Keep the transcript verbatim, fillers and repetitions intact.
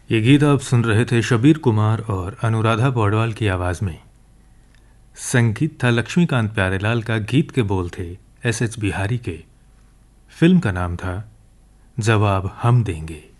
ये गीत आप सुन रहे थे शबीर कुमार और अनुराधा पौडवाल की आवाज़ में। संगीत था लक्ष्मीकांत प्यारेलाल का, गीत के बोल थे एस एच बिहारी के। फिल्म का नाम था जवाब हम देंगे।